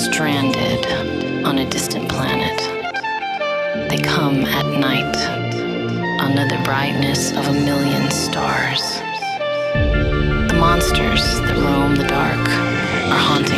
stranded on a distant planet. They come at night under the brightness of a million stars. The monsters that roam the dark are haunted